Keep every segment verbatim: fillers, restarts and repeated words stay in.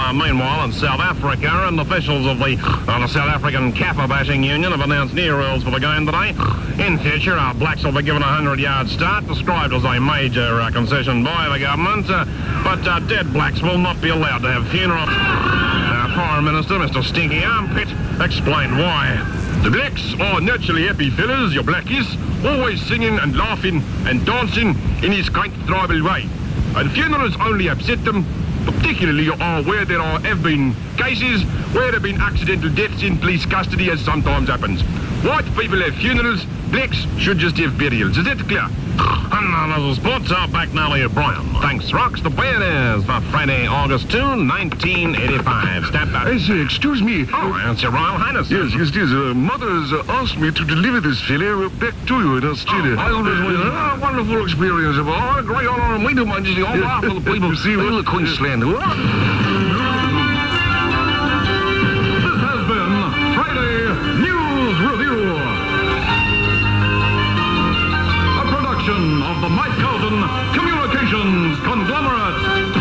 Uh, meanwhile, in South Africa, and officials of the, uh, the South African Kappa Bashing Union have announced new rules for the game today. In future, our Blacks will be given a hundred-yard start, described as a major uh, concession by the government, uh, but uh, dead Blacks will not be allowed to have funerals. Our Prime Minister, Mister Stinky Armpit, explained why. The Blacks are naturally happy fellas, your Blackies, always singing and laughing and dancing in his quaint tribal way. And funerals only upset them, particularly are where there are, have been cases where there have been accidental deaths in police custody, as sometimes happens. White people have funerals, Blacks should just have burials. Is that clear? And uh, the sports are back now, O'Brien. Thanks, Rocks. The Bears for Friday, August second, nineteen eighty-five. Step back. I say, excuse me. Oh, it's Your Royal Highness. Yes, yes, yes. Uh, Mother's uh, asked me to deliver this fella back to you in Australia. Oh, I always was a wonderful experience. Of all, a great honour and me to Majesty on behalf of the people See, of the Queensland. This has been Friday News Review. A production of the Mike Carlton Communications Conglomerate.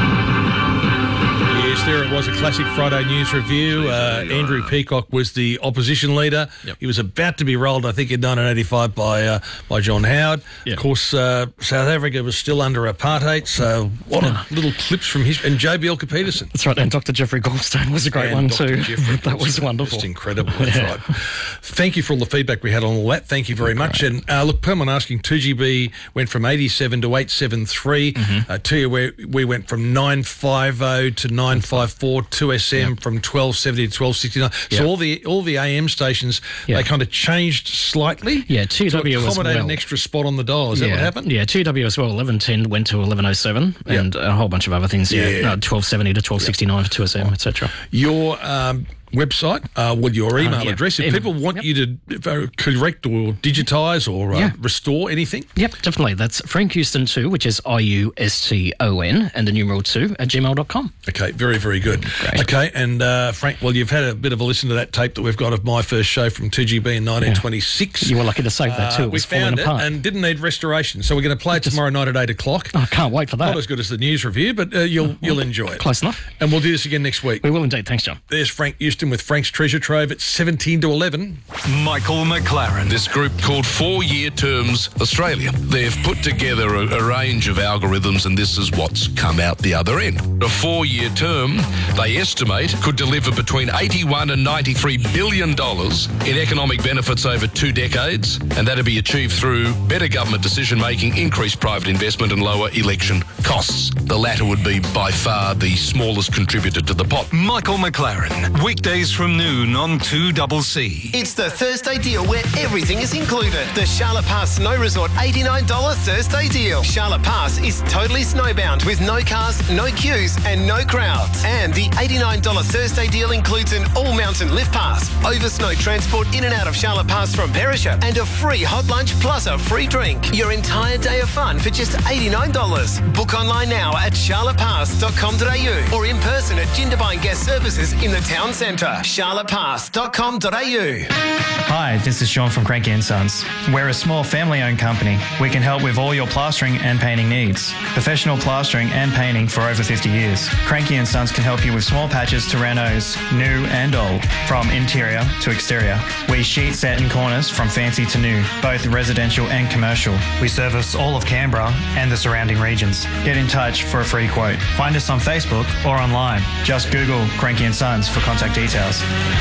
Yes, there it was, a classic Friday News Review. Uh, Andrew Peacock was the opposition leader. Yep. He was about to be rolled, I think, in nineteen eighty-five by uh, by John Howard. Yep. Of course, uh, South Africa was still under apartheid, so what a little clips from his... And Joe Bielka-Peterson. That's right, and Doctor Jeffrey Goldstone was a great And one Doctor too. Jeffrey That was Goldstone. wonderful. Just incredible, that's Yeah. right. Thank you for all the feedback we had on all that. Thank you very much. And uh, look, Perlman asking, two G B went from eighty-seven to eight seventy-three. Mm-hmm. Uh, to you, where we went from nine fifty to nine fifty-four. two S M Yep. from twelve seventy to twelve sixty-nine. Yep. So all the all the A M stations, Yep. they kind of changed slightly. Yeah, two W to as accommodate well. an extra spot on the dial. Is yeah, that what happened? Yeah, two W as well. eleven ten went to eleven oh seven, Yep. and a whole bunch of other things. Yeah, Yeah. Uh, twelve seventy to twelve sixty-nine for two S M, et cetera. Your um, website, uh, with your email Uh, yeah. address, if Em- people want yep. you to uh, correct or digitise or uh, Yeah. restore anything, Yep, definitely. That's Frank Houston two, which is I U S T O N, and the numeral two at gmail dot com. okay, very, very good. Great. Okay, and uh, Frank, well, you've had a bit of a listen to that tape that we've got of my first show from two G B in nineteen twenty-six. You were lucky to save that too. Uh, It we was falling found it apart. and didn't need restoration, so we're going to play it tomorrow night at eight o'clock. Oh, I can't wait for that. Not as good as the news review, but uh, you'll you'll enjoy it. Close enough. And we'll do this again next week. We will indeed. Thanks, John. There's Frank Houston with Frank's Treasure Trove at seventeen to eleven. Michael McLaren. This group called Four Year Terms Australia. They've put together a, a range of algorithms, and this is what's come out the other end. A four-year term, they estimate, could deliver between eighty-one and ninety-three billion dollars in economic benefits over two decades, and that'd be achieved through better government decision-making, increased private investment and lower election costs. The latter would be by far the smallest contributor to the pot. Michael McLaren, weekdays from noon on two C C. It's the Thursday deal where everything is included. The Charlotte Pass Snow Resort eighty-nine dollars Thursday deal. Charlotte Pass is totally snowbound with no cars, no queues and no crowds. And the eighty-nine dollars Thursday deal includes an all-mountain lift pass, over snow transport in and out of Charlotte Pass from Perisher, and a free hot lunch plus a free drink. Your entire day of fun for just eighty-nine dollars. Book online now at charlotte pass dot com dot a u or in person at Jindabyne Guest Services in the town centre. charlotte pass dot com dot a u. Hi, this is Sean from Cranky and Sons. We're a small family-owned company. We can help with all your plastering and painting needs. Professional plastering and painting for over fifty years. Cranky and Sons can help you with small patches to renos, new and old, from interior to exterior. We sheet set in corners from fancy to new, both residential and commercial. We service all of Canberra and the surrounding regions. Get in touch for a free quote. Find us on Facebook or online. Just Google Cranky and Sons for contact details.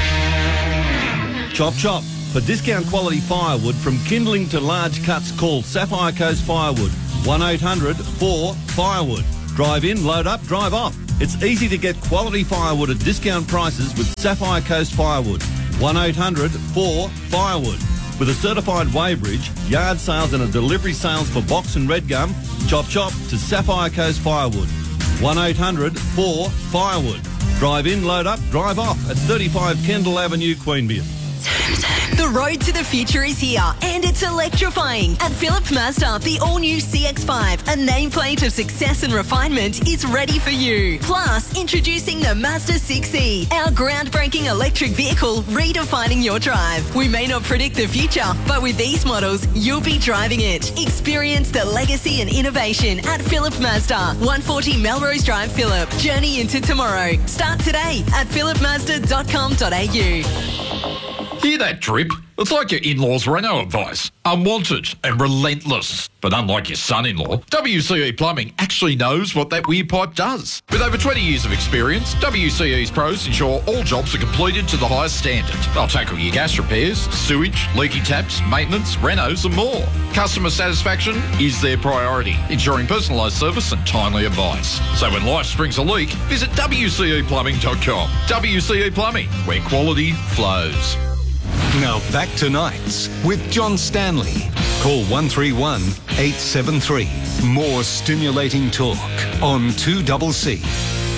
Chop chop. For discount quality firewood from kindling to large cuts, call Sapphire Coast Firewood. one eight hundred four firewood. Drive in, load up, drive off. It's easy to get quality firewood at discount prices with Sapphire Coast Firewood. one eight hundred four firewood. With a certified weighbridge, yard sales and a delivery sales for box and red gum, chop chop to Sapphire Coast Firewood. one eight hundred four firewood. Drive in, load up, drive off at thirty-five Kendall Avenue, Queanbeyan. The road to the future is here, and it's electrifying. At Phillip Mazda, the all-new C X five, a nameplate of success and refinement, is ready for you. Plus, introducing the Mazda six E, our groundbreaking electric vehicle redefining your drive. We may not predict the future, but with these models, you'll be driving it. Experience the legacy and innovation at Phillip Mazda, one forty Melrose Drive, Phillip. Journey into tomorrow. Start today at phillip mazda dot com dot a u. Hear that drip? It's like your in-laws' Renault advice. Unwanted and relentless. But unlike your son-in-law, W C E Plumbing actually knows what that weird pipe does. With over twenty years of experience, W C E's pros ensure all jobs are completed to the highest standard. They'll tackle your gas repairs, sewage, leaky taps, maintenance, renos and more. Customer satisfaction is their priority, ensuring personalised service and timely advice. So when life springs a leak, visit w c e plumbing dot com. W C E Plumbing, where quality flows. Now back to Nights with John Stanley. Call one three one, eight seven three. More stimulating talk on two C C.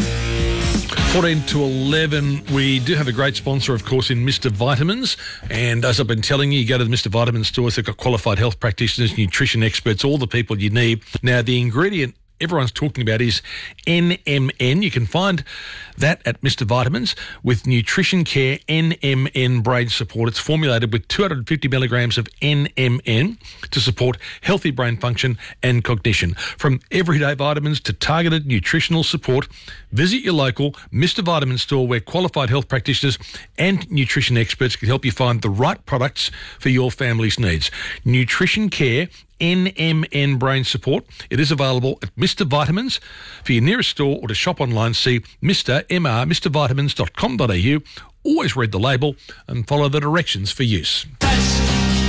fourteen to eleven, we do have a great sponsor, of course, in Mister Vitamins. And as I've been telling you, you go to the Mister Vitamins stores, they've got qualified health practitioners, nutrition experts, all the people you need. Now, the ingredient everyone's talking about is N M N. You can find that at Mister Vitamins with Nutrition Care N M N Brain Support. It's formulated with two hundred fifty milligrams of N M N to support healthy brain function and cognition. From everyday vitamins to targeted nutritional support, visit your local Mister Vitamins store where qualified health practitioners and nutrition experts can help you find the right products for your family's needs. Nutrition Care N M N Brain Support. It is available at Mister Vitamins. For your nearest store or to shop online, see Mister M R, mr vitamins dot com dot a u. Always read the label and follow the directions for use. That's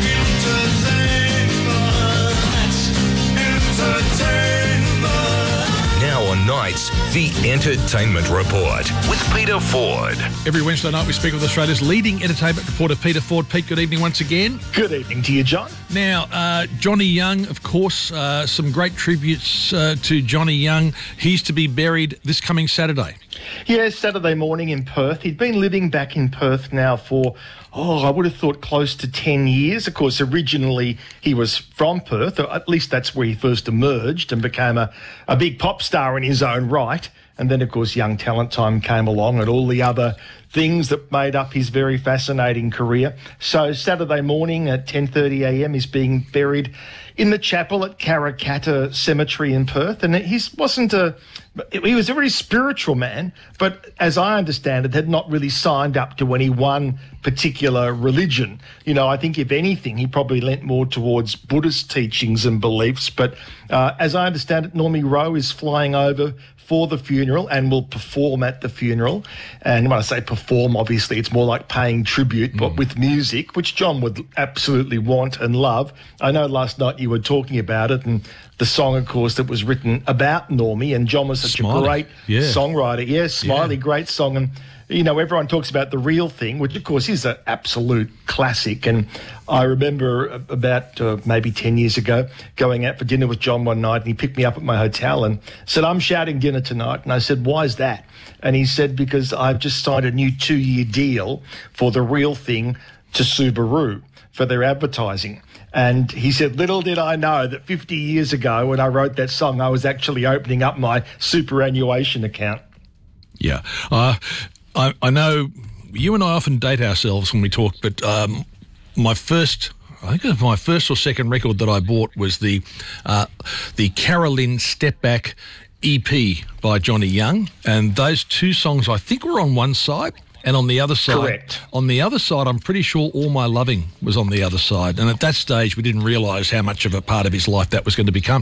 Now on Nights, the Entertainment Report with Peter Ford. Every Wednesday night we speak with Australia's leading entertainment reporter, Peter Ford. Pete, good evening once again. Good evening to you, John. Now, uh, Johnny Young, of course, uh, some great tributes uh, to Johnny Young. He's to be buried this coming Saturday. Yeah, Saturday morning in Perth. He'd been living back in Perth now for, oh, I would have thought close to ten years. Of course, originally he was from Perth, or at least that's where he first emerged and became a, a big pop star in his own right. And then, of course, Young Talent Time came along and all the other things that made up his very fascinating career. So Saturday morning at ten thirty a m he's being buried in the chapel at Karrakatta Cemetery in Perth. And he wasn't a... He was a very spiritual man, but as I understand it, had not really signed up to any one particular religion. You know, I think if anything, he probably leant more towards Buddhist teachings and beliefs. But uh, as I understand it, Normie Rowe is flying over for the funeral and will perform at the funeral. And when I say perform, obviously it's more like paying tribute, mm. but with music, which John would absolutely want and love. I know last night you were talking about it, and the song, of course, that was written about Normie, and John was such Smiley. a great yeah. songwriter. Yes, Smiley, yeah. great song. And, you know, everyone talks about The Real Thing, which, of course, is an absolute classic. And I remember about uh, maybe ten years ago going out for dinner with John one night, and he picked me up at my hotel and said, "I'm shouting dinner tonight." And I said, "Why is that?" And he said, "Because I've just signed a new two-year deal for The Real Thing to Subaru for their advertising." And he said, "Little did I know that fifty years ago when I wrote that song, I was actually opening up my superannuation account." Yeah. Uh, I, I know you and I often date ourselves when we talk, but um, my first... I think it was my first or second record that I bought was the uh, the Carolyn Step Back E P by Johnny Young. And those two songs, I think, were on one side. And on the other side, Correct. on the other side, I'm pretty sure All My Loving was on the other side. And at that stage, we didn't realise how much of a part of his life that was going to become.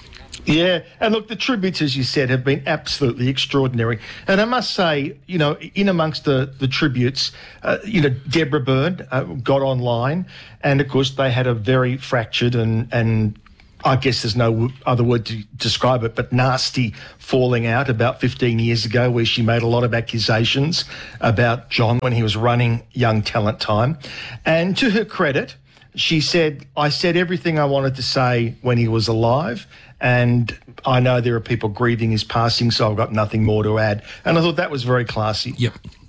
Yeah, and look, the tributes, as you said, have been absolutely extraordinary. And I must say, you know, in amongst the, the tributes, uh, you know, Deborah Byrne uh, got online, and, of course, they had a very fractured and, and I guess there's no other word to describe it, but nasty falling out about fifteen years ago, where she made a lot of accusations about John when he was running Young Talent Time. And to her credit, she said, "I said everything I wanted to say when he was alive, and I know there are people grieving his passing, so I've got nothing more to add." And I thought that was very classy. Yep.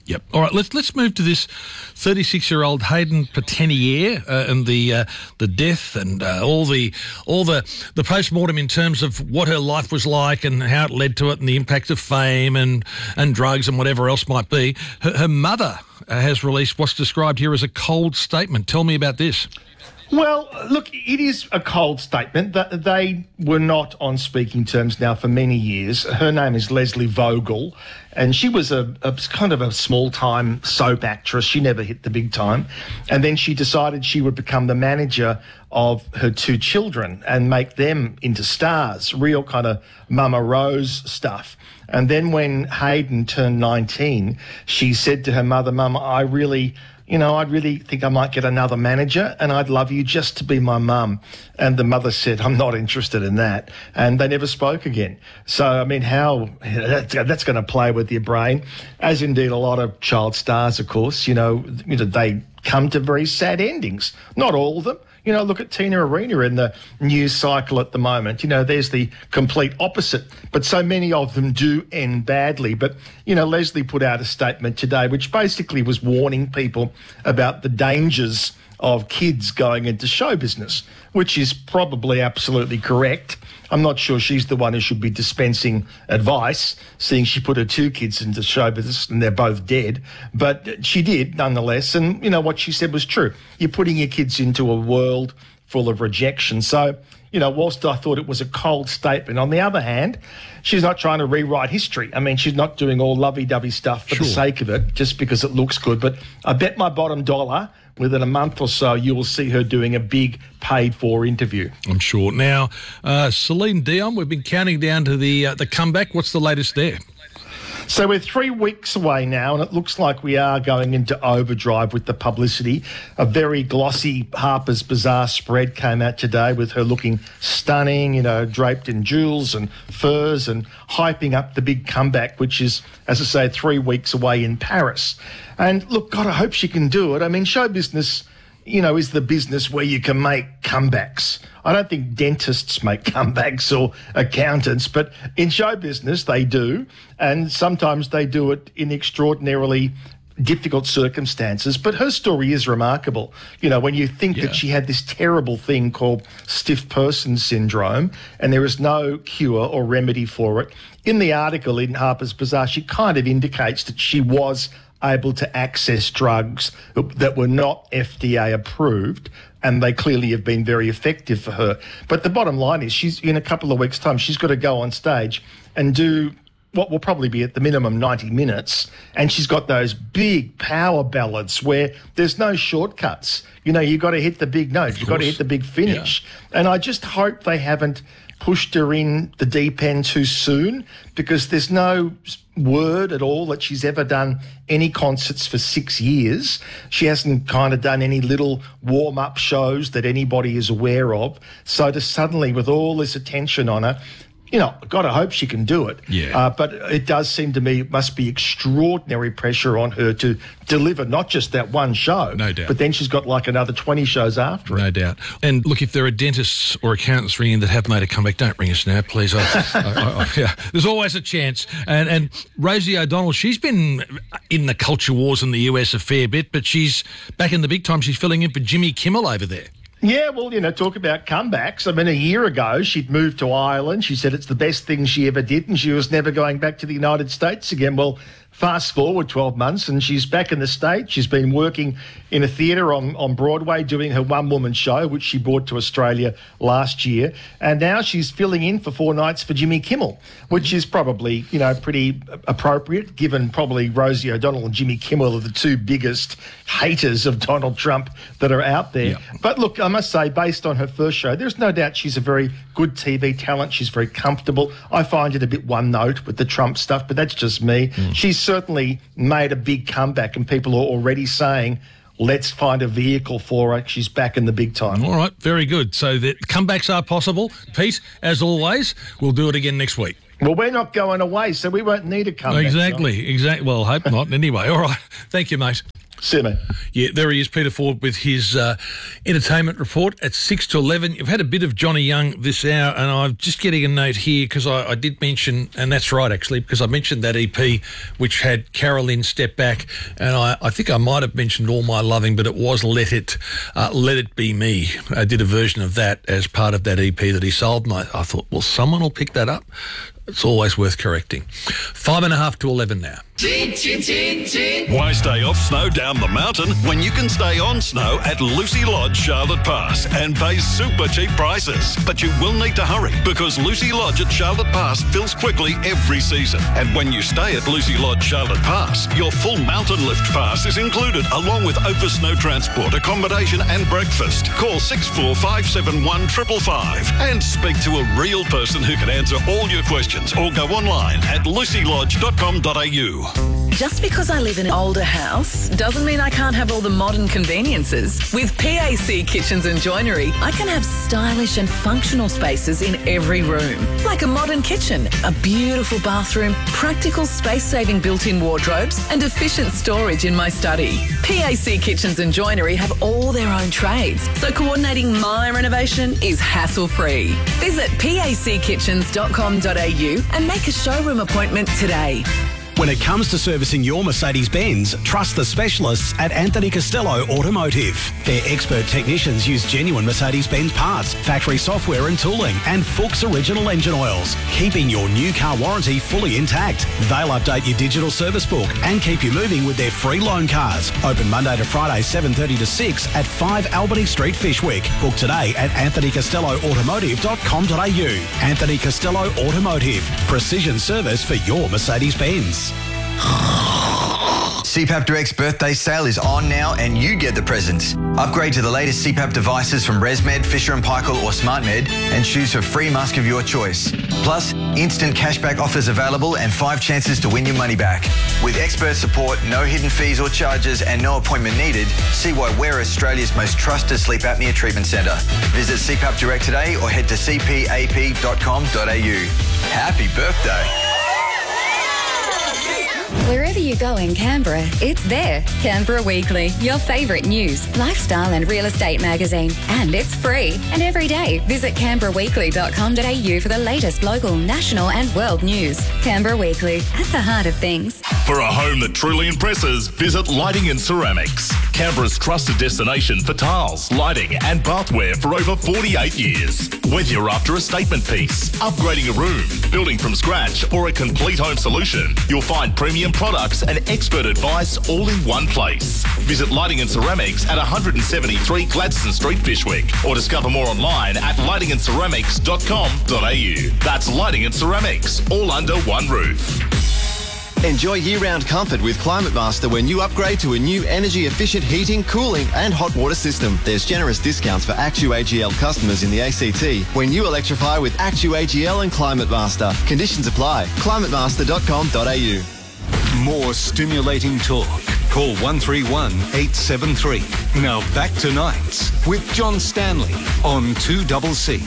Yep. All right. Let's let's move to this thirty-six-year-old Hayden Petenier uh, and the uh, the death and uh, all the all the the post-mortem in terms of what her life was like and how it led to it and the impact of fame and and drugs and whatever else might be. Her, her mother uh, has released what's described here as a cold statement. Tell me about this. Well, look, it is a cold statement. That they were not on speaking terms now for many years. Her name is Leslie Vogel, and she was a, a kind of a small-time soap actress. She never hit the big time. And then she decided she would become the manager of her two children and make them into stars, real kind of Mama Rose stuff. And then when Hayden turned nineteen, she said to her mother, Mama, I really... You know, I really think I might get another manager and I'd love you just to be my mum. And the mother said, I'm not interested in that. And they never spoke again. So, I mean, how that's, that's going to play with your brain, as indeed a lot of child stars, of course. You know, you know, they come to very sad endings. Not all of them. You know, look at Tina Arena in the news cycle at the moment. You know, there's the complete opposite. But so many of them do end badly. But, you know, Leslie put out a statement today which basically was warning people about the dangers of kids going into show business, which is probably absolutely correct. I'm not sure she's the one who should be dispensing advice, seeing she put her two kids into show business and they're both dead. But she did, nonetheless. And, you know, what she said was true. You're putting your kids into a world full of rejection. So, you know, whilst I thought it was a cold statement, on the other hand, she's not trying to rewrite history. I mean, she's not doing all lovey-dovey stuff for Sure. the sake of it, just because it looks good. But I bet my bottom dollar, within a month or so, you will see her doing a big paid-for interview. I'm sure. Now, uh, Celine Dion, we've been counting down to the uh, the comeback. What's the latest there? So we're three weeks away now, and it looks like we are going into overdrive with the publicity. A very glossy Harper's Bazaar spread came out today with her looking stunning, you know, draped in jewels and furs and hyping up the big comeback, which is, as I say, three weeks away in Paris. And look, God, I hope she can do it. I mean, show business, you know, is the business where you can make comebacks. I don't think dentists make comebacks or accountants, but in show business they do, and sometimes they do it in extraordinarily difficult circumstances. But her story is remarkable. You know, when you think Yeah. that she had this terrible thing called stiff person syndrome and there is no cure or remedy for it. In the article in Harper's Bazaar, she kind of indicates that she was able to access drugs that were not F D A approved, and they clearly have been very effective for her. But the bottom line is she's, in a couple of weeks' time, she's got to go on stage and do what will probably be at the minimum ninety minutes, and she's got those big power ballads where there's no shortcuts. You know, you've got to hit the big note, you've got to hit the big finish. Yeah. And I just hope they haven't pushed her in the deep end too soon, because there's no word at all that she's ever done any concerts for six years. She hasn't kind of done any little warm-up shows that anybody is aware of. So to suddenly, with all this attention on her, you know, God, I hope she can do it. Yeah. Uh, but it does seem to me it must be extraordinary pressure on her to deliver not just that one show. No doubt. But then she's got like another twenty shows after it. No doubt. And look, if there are dentists or accountants ringing that have made a comeback, don't ring us now, please. I, I, I, I, yeah, there's always a chance. And, and Rosie O'Donnell, she's been in the culture wars in the U S a fair bit, but she's back in the big time. She's filling in for Jimmy Kimmel over there. Yeah, well, you know, talk about comebacks. I mean, a year ago, she'd moved to Ireland. She said it's the best thing she ever did, and she was never going back to the United States again. Well, fast forward twelve months, and she's back in the States. She's been working in a theatre on, on Broadway doing her one-woman show, which she brought to Australia last year. And now she's filling in for four nights for Jimmy Kimmel, which is probably, you know, pretty appropriate, given probably Rosie O'Donnell and Jimmy Kimmel are the two biggest haters of Donald Trump that are out there. Yeah. But look, I must say, based on her first show, there's no doubt she's a very good T V talent. She's very comfortable. I find it a bit one note with the Trump stuff, but that's just me. Mm. She's certainly made a big comeback, and people are already saying, let's find a vehicle for her. She's back in the big time. All right, very good. So the comebacks are possible. Pete, as always, we'll do it again next week. Well, we're not going away, so we won't need a comeback. Exactly, exactly. Well, I hope not. Anyway, all right. Thank you, mate. See you, mate. Yeah, there he is, Peter Ford, with his uh, entertainment report at six to eleven. You've had a bit of Johnny Young this hour, and I'm just getting a note here because I, I did mention, and that's right, actually, because I mentioned that E P which had Carolyn step back, and I, I think I might have mentioned All My Loving, but it was Let It uh, Let It Be Me. I did a version of that as part of that E P that he sold, and I, I thought, well, someone will pick that up. It's always worth correcting. Five and a half to eleven now. Chin, chin, chin, chin. Why stay off snow down the mountain when you can stay on snow at Lucy Lodge, Charlotte Pass and pay super cheap prices? But you will need to hurry because Lucy Lodge at Charlotte Pass fills quickly every season. And when you stay at Lucy Lodge, Charlotte Pass, your full mountain lift pass is included along with over snow transport, accommodation and breakfast. Call six four five seven one five five five and speak to a real person who can answer all your questions or go online at lucy lodge dot com dot a u. Just because I live in an older house doesn't mean I can't have all the modern conveniences. With P A C Kitchens and Joinery, I can have stylish and functional spaces in every room. Like a modern kitchen, a beautiful bathroom, practical space-saving built-in wardrobes and efficient storage in my study. P A C Kitchens and Joinery have all their own trades, so coordinating my renovation is hassle-free. Visit p a c kitchens dot com dot a u and make a showroom appointment today. When it comes to servicing your Mercedes-Benz, trust the specialists at Anthony Costello Automotive. Their expert technicians use genuine Mercedes-Benz parts, factory software and tooling, and Fuchs original engine oils, keeping your new car warranty fully intact. They'll update your digital service book and keep you moving with their free loan cars. Open Monday to Friday, seven thirty to six at five Albany Street, Fishwick. Book today at anthony costello automotive dot com dot a u. Anthony Costello Automotive. Precision service for your Mercedes-Benz. C PAP Direct's birthday sale is on now and you get the presents. Upgrade to the latest C PAP devices from ResMed, Fisher and Paykel or SmartMed and choose a free mask of your choice. Plus, instant cashback offers available and five chances to win your money back. With expert support, no hidden fees or charges and no appointment needed, see why we're Australia's most trusted sleep apnea treatment centre. Visit C PAP Direct today or head to c p a p dot com dot a u. Happy birthday! Wherever you go in Canberra, it's there. Canberra Weekly, your favourite news, lifestyle and real estate magazine. And it's free. And every day, visit canberra weekly dot com dot a u for the latest local, national and world news. Canberra Weekly, at the heart of things. For a home that truly impresses, visit Lighting and Ceramics. Canberra's trusted destination for tiles, lighting and bathware for over forty-eight years. Whether you're after a statement piece, upgrading a room, building from scratch or a complete home solution, you'll find premium products and expert advice all in one place. Visit Lighting and Ceramics at one seventy-three Gladstone Street, Fishwick, or discover more online at lighting and ceramics dot com dot a u. That's Lighting and Ceramics, all under one roof. Enjoy year-round comfort with Climate Master when you upgrade to a new energy-efficient heating, cooling and hot water system. There's generous discounts for Actu A G L customers in the A C T when you electrify with Actu A G L and Climate Master. Conditions apply. climate master dot com dot a u. More stimulating talk. Call one three one eight seven three. Now back to Nights with John Stanley on two C C.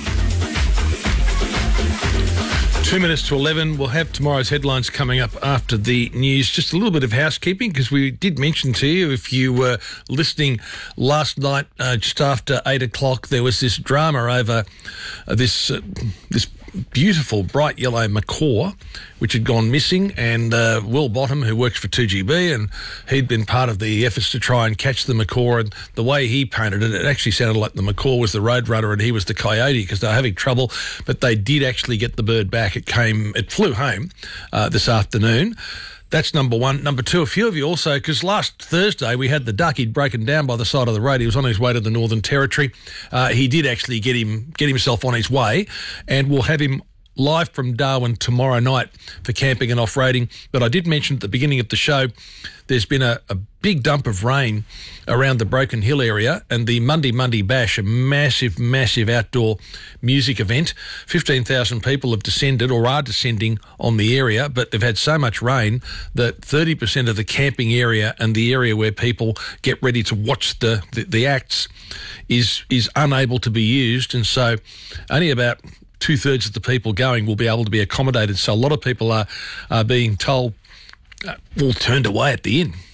Two minutes to eleven. We'll have tomorrow's headlines coming up after the news. Just a little bit of housekeeping because we did mention to you, if you were listening last night, uh, just after eight o'clock, there was this drama over uh, this uh, this beautiful bright yellow macaw which had gone missing, and uh, Will Bottom, who works for two G B, and he'd been part of the efforts to try and catch the macaw, and the way he painted it, it actually sounded like the macaw was the roadrunner and he was the coyote because they were having trouble, but they did actually get the bird back. It came, it flew home uh, this afternoon. That's number one. Number two, a few of you also, because last Thursday we had the duck. He'd broken down by the side of the road. He was on his way to the Northern Territory. Uh, he did actually get him get himself on his way, and we'll have him live from Darwin tomorrow night for camping and off-roading. But I did mention at the beginning of the show, there's been a, a big dump of rain around the Broken Hill area, and the Monday Monday Bash, a massive, massive outdoor music event. fifteen thousand people have descended or are descending on the area, but they've had so much rain that thirty percent of the camping area and the area where people get ready to watch the, the, the acts is is unable to be used, and so only about two-thirds of the people going will be able to be accommodated. So a lot of people are, are being told, uh, well, turned away at the inn.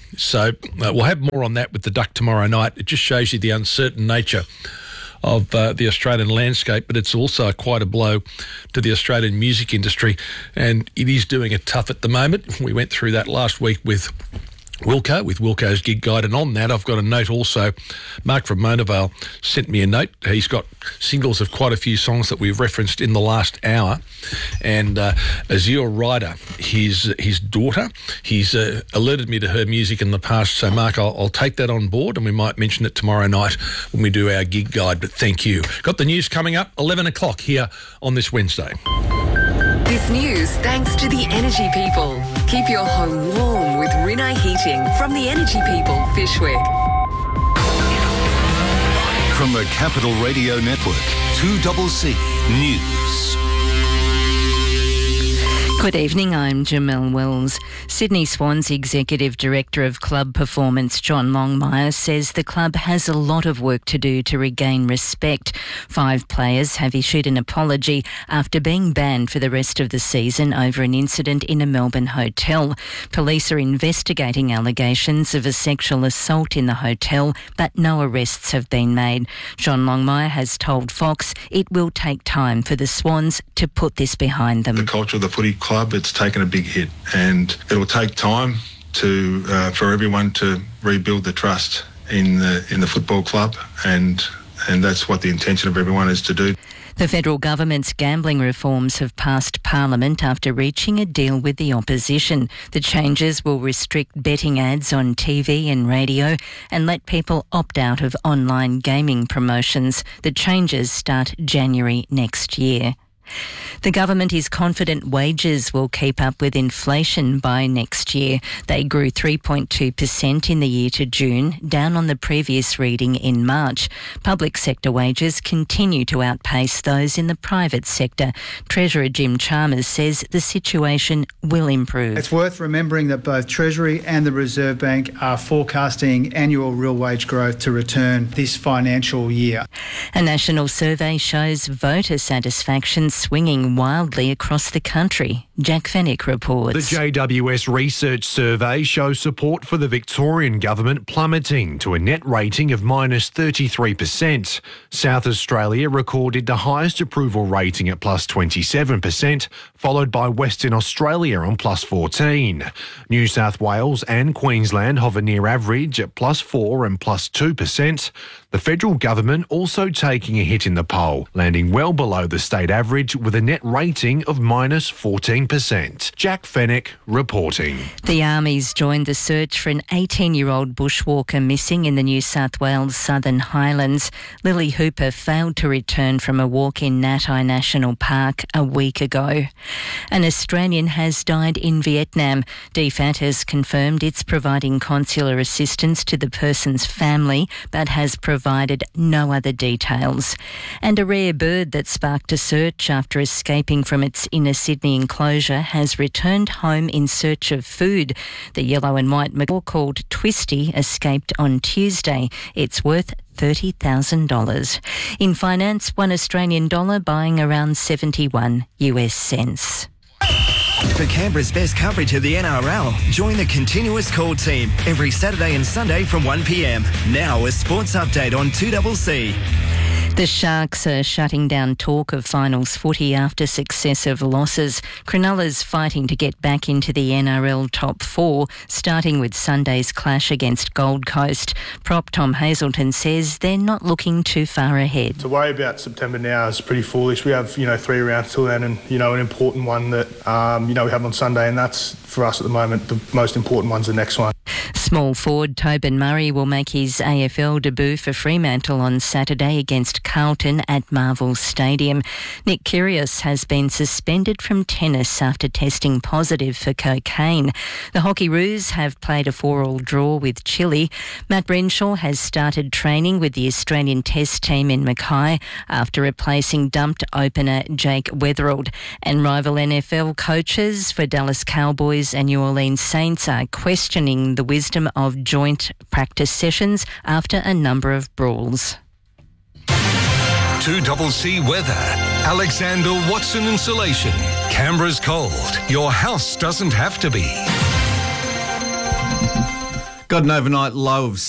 So uh, we'll have more on that with the Duck tomorrow night. It just shows you the uncertain nature of uh, the Australian landscape, but it's also quite a blow to the Australian music industry, and it is doing it tough at the moment. We went through that last week with Wilco, with Wilco's Gig Guide, and on that I've got a note also. Mark from Monavale sent me a note. He's got singles of quite a few songs that we've referenced in the last hour, and uh, Azure Ryder, his his daughter, he's uh, alerted me to her music in the past, so Mark, I'll, I'll take that on board, and we might mention it tomorrow night when we do our Gig Guide, but thank you. Got the news coming up, eleven o'clock here on this Wednesday. This news thanks to the Energy People. Keep your home warm with Rinnai Heating from the Energy People, Fishwick. From the Capital Radio Network, two C C News. Good evening, I'm Jamel Wells. Sydney Swans Executive Director of Club Performance, John Longmire, says the club has a lot of work to do to regain respect. Five players have issued an apology after being banned for the rest of the season over an incident in a Melbourne hotel. Police are investigating allegations of a sexual assault in the hotel, but no arrests have been made. John Longmire has told Fox it will take time for the Swans to put this behind them. The culture of the footy club, it's taken a big hit, and it'll take time to uh, for everyone to rebuild the trust in the in the football club, and and that's what the intention of everyone is to do. The federal government's gambling reforms have passed Parliament after reaching a deal with the opposition. The changes will restrict betting ads on T V and radio and let people opt out of online gaming promotions. The changes start January next year. The government is confident wages will keep up with inflation by next year. They grew three point two percent in the year to June, down on the previous reading in March. Public sector wages continue to outpace those in the private sector. Treasurer Jim Chalmers says the situation will improve. It's worth remembering that both Treasury and the Reserve Bank are forecasting annual real wage growth to return this financial year. A national survey shows voter satisfaction swinging wildly across the country. Jack Fennick reports. The J W S Research Survey shows support for the Victorian government plummeting to a net rating of minus thirty-three percent. South Australia recorded the highest approval rating at plus twenty-seven percent, followed by Western Australia on plus fourteen. New South Wales and Queensland hover near average at plus four and plus two percent. The federal government also taking a hit in the poll, landing well below the state average with a net rating of minus fourteen percent. Jack Fennick reporting. The Army's joined the search for an eighteen-year-old bushwalker missing in the New South Wales Southern Highlands. Lily Hooper failed to return from a walk in Natai National Park a week ago. An Australian has died in Vietnam. D F A T has confirmed it's providing consular assistance to the person's family, but has provided no other details. And a rare bird that sparked a search after escaping from its inner Sydney enclosure has returned home in search of food. The yellow and white macaw called Twisty escaped on Tuesday. It's worth thirty thousand dollars. In finance, one Australian dollar buying around seventy-one U S cents. For Canberra's best coverage of the N R L, join the Continuous Call team every Saturday and Sunday from one p m. Now a sports update on two C C. The Sharks are shutting down talk of finals footy after successive losses. Cronulla's fighting to get back into the N R L top four, starting with Sunday's clash against Gold Coast. Prop Tom Hazelton says they're not looking too far ahead. To worry about September now is pretty foolish. We have, you know, three rounds till then, and, you know, an important one that, um, you know, we have on Sunday, and that's, for us at the moment, the most important one's the next one. Small forward Tobin Murray will make his A F L debut for Fremantle on Saturday against Carlton at Marvel Stadium. Nick Kyrgios has been suspended from tennis after testing positive for cocaine. The Hockeyroos have played a four-all draw with Chile. Matt Renshaw has started training with the Australian Test team in Mackay after replacing dumped opener Jake Weatherald. And rival N F L coaches for Dallas Cowboys and New Orleans Saints are questioning the wisdom of joint practice sessions after a number of brawls. two C C weather. Alexander Watson Insulation. Canberra's cold. Your house doesn't have to be. Got an overnight low of